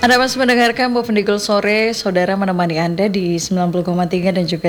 Anda masih mendengarkan Bu Pendigul Sore, saudara menemani Anda di 90,3 dan juga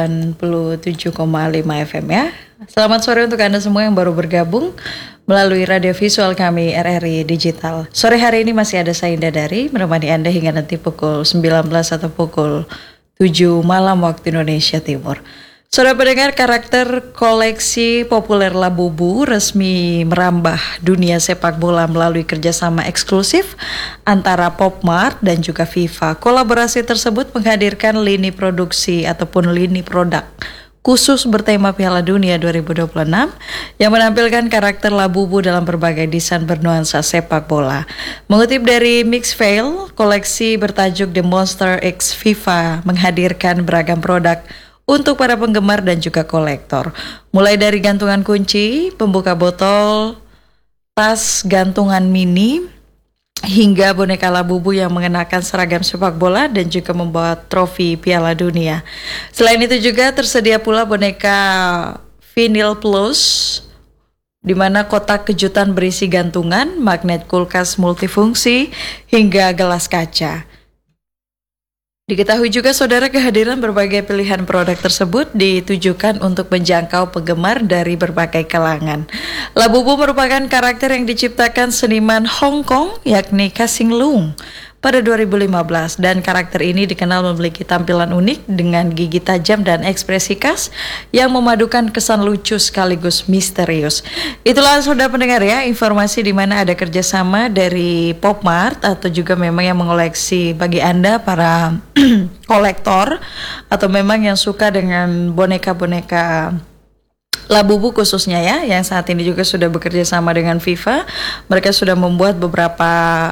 97,5 FM ya. Selamat sore untuk Anda semua yang baru bergabung melalui radio visual kami RRI Digital. Sore hari ini masih ada saya Indah Dari menemani Anda hingga nanti pukul 19 atau pukul 7 malam waktu Indonesia Timur. Saudara pendengar, karakter koleksi populer Labubu resmi merambah dunia sepak bola melalui kerjasama eksklusif antara Popmart dan juga FIFA. Kolaborasi tersebut menghadirkan lini produksi ataupun lini produk khusus bertema Piala Dunia 2026 yang menampilkan karakter Labubu dalam berbagai desain bernuansa sepak bola. Mengutip dari Mixfail, koleksi bertajuk The Monster X FIFA menghadirkan beragam produk untuk para penggemar dan juga kolektor. Mulai dari gantungan kunci, pembuka botol, tas gantungan mini, hingga boneka Labubu yang mengenakan seragam sepak bola dan juga membawa trofi Piala Dunia. Selain itu juga tersedia pula boneka Vinyl Plus, di mana kotak kejutan berisi gantungan, magnet kulkas multifungsi, hingga gelas kaca. Diketahui juga saudara kehadiran berbagai pilihan produk tersebut ditujukan untuk menjangkau penggemar dari berbagai kalangan. Labubu merupakan karakter yang diciptakan seniman Hong Kong yakni Kasing Lung pada 2015 dan karakter ini dikenal memiliki tampilan unik dengan gigi tajam dan ekspresi khas yang memadukan kesan lucu sekaligus misterius. Itulah saudara pendengar ya, informasi di mana ada kerjasama dari Popmart atau juga memang yang mengoleksi bagi Anda para kolektor atau memang yang suka dengan boneka-boneka Labubu khususnya ya, yang saat ini juga sudah bekerja sama dengan FIFA. Mereka sudah membuat beberapa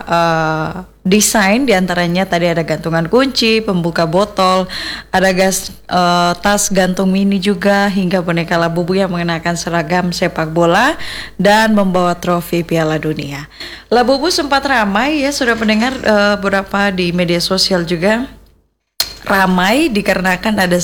desain, diantaranya tadi ada gantungan kunci, pembuka botol, ada tas gantung mini juga, hingga boneka Labubu yang mengenakan seragam sepak bola dan membawa trofi Piala Dunia. Labubu sempat ramai ya, sudah mendengar beberapa di media sosial juga ramai dikarenakan ada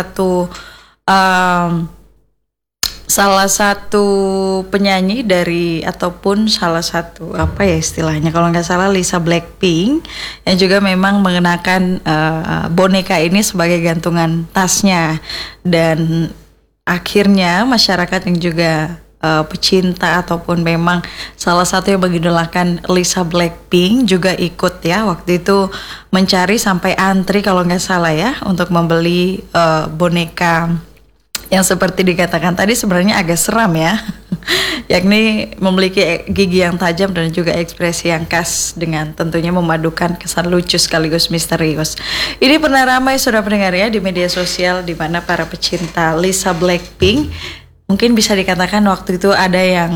salah satu penyanyi dari ataupun salah satu apa ya istilahnya, kalau nggak salah Lisa Blackpink yang juga memang mengenakan boneka ini sebagai gantungan tasnya, dan akhirnya masyarakat yang juga pecinta ataupun memang salah satu yang mengidolakan Lisa Blackpink juga ikut ya waktu itu mencari sampai antri kalau nggak salah ya untuk membeli boneka yang seperti dikatakan tadi sebenarnya agak seram ya, yakni memiliki gigi yang tajam dan juga ekspresi yang khas dengan tentunya memadukan kesan lucu sekaligus misterius. Ini pernah ramai sudah pendengar ya di media sosial, di mana para pecinta Lisa Blackpink mungkin bisa dikatakan waktu itu ada yang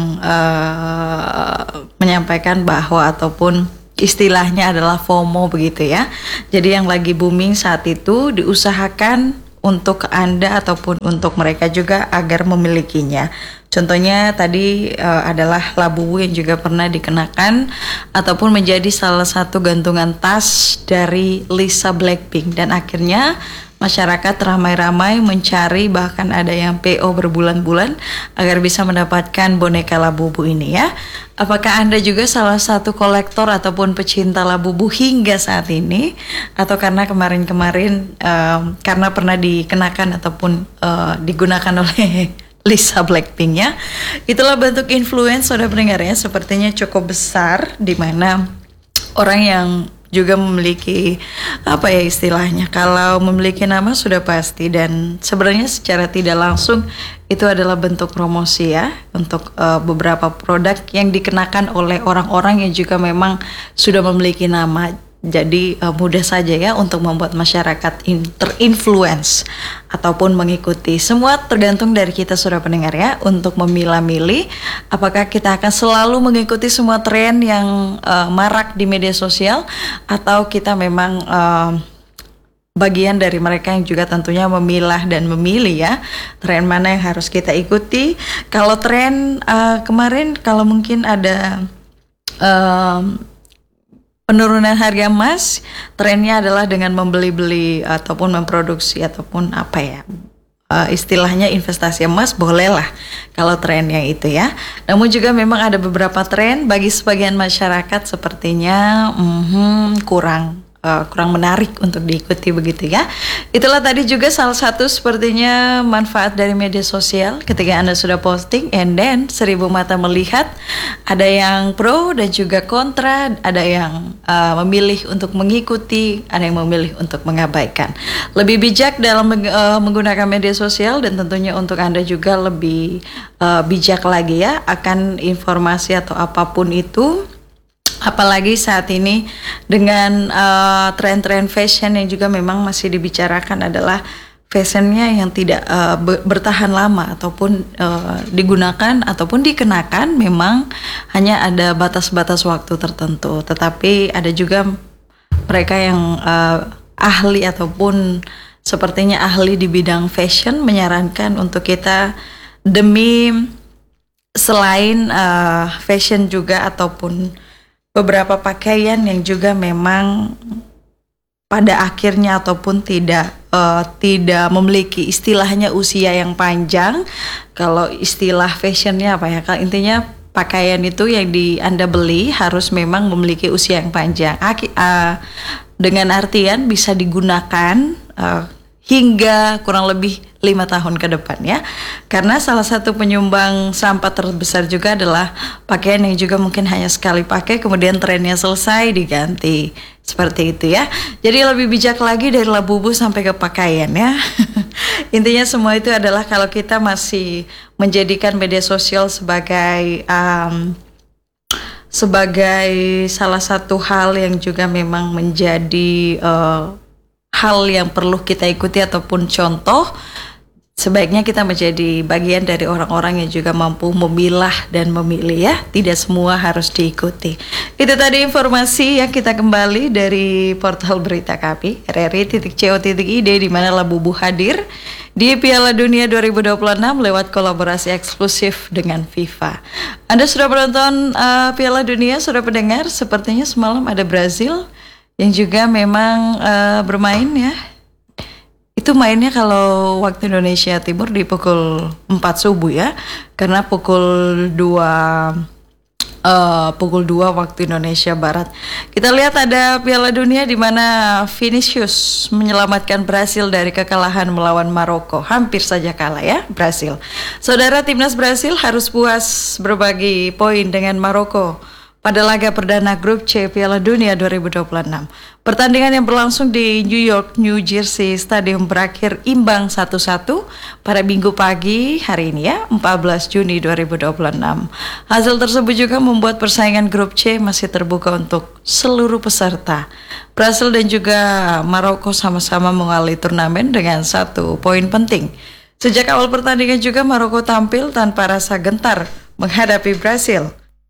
menyampaikan bahwa ataupun istilahnya adalah FOMO begitu ya. Jadi yang lagi booming saat itu diusahakan untuk Anda ataupun untuk mereka juga agar memilikinya. Contohnya tadi adalah Labubu yang juga pernah dikenakan ataupun menjadi salah satu gantungan tas dari Lisa Blackpink, dan akhirnya masyarakat ramai-ramai mencari, bahkan ada yang PO berbulan-bulan agar bisa mendapatkan boneka Labubu ini ya. Apakah Anda juga salah satu kolektor ataupun pecinta Labubu hingga saat ini, atau karena kemarin-kemarin karena pernah dikenakan ataupun digunakan oleh Lisa Blackpink ya. Itulah bentuk influence saudara pendengar ya, sepertinya cukup besar di mana orang yang juga memiliki apa ya istilahnya, kalau memiliki nama sudah pasti, dan sebenarnya secara tidak langsung itu adalah bentuk promosi ya untuk beberapa produk yang dikenakan oleh orang-orang yang juga memang sudah memiliki nama. Jadi mudah saja ya untuk membuat masyarakat terinfluence ataupun mengikuti. Semua tergantung dari kita saudara pendengar ya, untuk memilah-milih apakah kita akan selalu mengikuti semua tren yang marak di media sosial, atau kita memang bagian dari mereka yang juga tentunya memilah dan memilih ya tren mana yang harus kita ikuti. Kalau tren kemarin, kalau mungkin ada penurunan harga emas, trennya adalah dengan membeli-beli ataupun memproduksi ataupun apa ya, istilahnya investasi emas bolehlah kalau trennya itu ya. Namun juga memang ada beberapa tren bagi sebagian masyarakat sepertinya kurang menarik untuk diikuti begitu ya. Itulah tadi juga salah satu sepertinya manfaat dari media sosial ketika Anda sudah posting and then 1000 mata melihat, ada yang pro dan juga kontra, ada yang memilih untuk mengikuti, ada yang memilih untuk mengabaikan. Lebih bijak dalam menggunakan media sosial dan tentunya untuk Anda juga lebih bijak lagi ya akan informasi atau apapun itu. Apalagi saat ini dengan tren-tren fashion yang juga memang masih dibicarakan adalah fashionnya yang tidak bertahan lama ataupun digunakan ataupun dikenakan memang hanya ada batas-batas waktu tertentu. Tetapi ada juga mereka yang ahli ataupun sepertinya ahli di bidang fashion menyarankan untuk kita demi selain fashion juga ataupun beberapa pakaian yang juga memang pada akhirnya ataupun tidak memiliki istilahnya usia yang panjang. Kalau istilah fashionnya apa ya? Intinya pakaian itu yang Anda beli harus memang memiliki usia yang panjang. Dengan artian bisa digunakan hingga kurang lebih 5 tahun ke depan ya. Karena salah satu penyumbang sampah terbesar juga adalah pakaian yang juga mungkin hanya sekali pakai kemudian trennya selesai diganti. Seperti itu ya. Jadi lebih bijak lagi dari labubu sampai ke pakaian ya. Intinya semua itu adalah kalau kita masih menjadikan media sosial sebagai salah satu hal yang juga memang menjadi hal yang perlu kita ikuti ataupun contoh, sebaiknya kita menjadi bagian dari orang-orang yang juga mampu memilah dan memilih ya. Tidak semua harus diikuti. Itu tadi informasi yang kita kembali dari portal berita kami rri.co.id di mana Labubu hadir di Piala Dunia 2026 lewat kolaborasi eksklusif dengan FIFA. Anda sudah menonton Piala Dunia, sudah mendengar sepertinya semalam ada Brazil yang juga memang bermain ya. Itu mainnya kalau waktu Indonesia Timur di pukul 4 subuh ya. Karena pukul 2 waktu Indonesia Barat. Kita lihat ada Piala Dunia di mana Vinicius menyelamatkan Brasil dari kekalahan melawan Maroko. Hampir saja kalah ya Brasil. Saudara, timnas Brasil harus puas berbagi poin dengan Maroko pada laga perdana grup C Piala Dunia 2026. Pertandingan yang berlangsung di New York, New Jersey Stadium berakhir imbang 1-1 pada Minggu pagi hari ini ya, 14 Juni 2026. Hasil tersebut juga membuat persaingan grup C masih terbuka untuk seluruh peserta. Brasil dan juga Maroko sama-sama mengawali turnamen dengan 1 poin penting. Sejak awal pertandingan juga Maroko tampil tanpa rasa gentar menghadapi Brasil.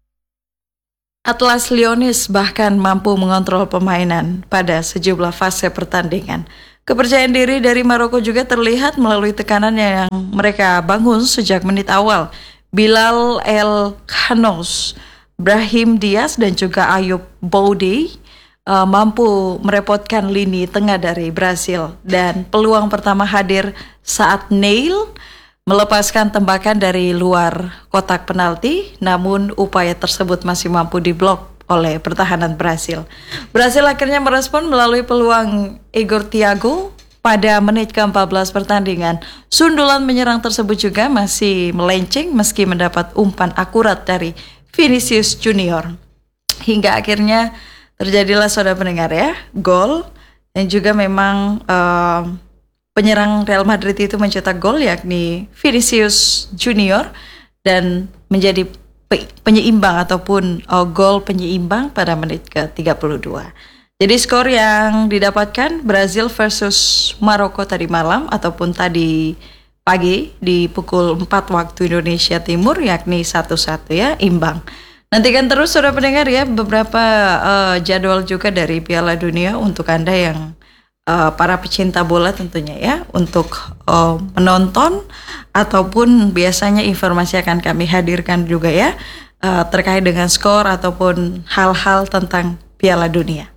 Atlas Leonis bahkan mampu mengontrol permainan pada sejumlah fase pertandingan. Kepercayaan diri dari Maroko juga terlihat melalui tekanan yang mereka bangun sejak menit awal. Bilal El Khanos, Brahim Diaz dan juga Ayub Boudi mampu merepotkan lini tengah dari Brasil. Dan peluang pertama hadir saat Neil melepaskan tembakan dari luar kotak penalti, namun upaya tersebut masih mampu diblok oleh pertahanan Brasil. Brasil akhirnya merespon melalui peluang Igor Thiago pada menit ke-14 pertandingan. Sundulan menyerang tersebut juga masih melenceng meski mendapat umpan akurat dari Vinicius Junior. Hingga akhirnya terjadilah, saudara pendengar ya, gol. Dan juga memang penyerang Real Madrid itu mencetak gol yakni Vinicius Junior dan menjadi penyeimbang ataupun gol penyeimbang pada menit ke-32. Jadi skor yang didapatkan Brazil versus Maroko tadi malam ataupun tadi pagi di pukul 4 waktu Indonesia Timur yakni 1-1 ya, imbang. Nantikan terus saudara pendengar ya beberapa jadwal juga dari Piala Dunia untuk Anda yang para pecinta bola tentunya ya, untuk menonton ataupun biasanya informasi akan kami hadirkan juga ya terkait dengan skor ataupun hal-hal tentang Piala Dunia.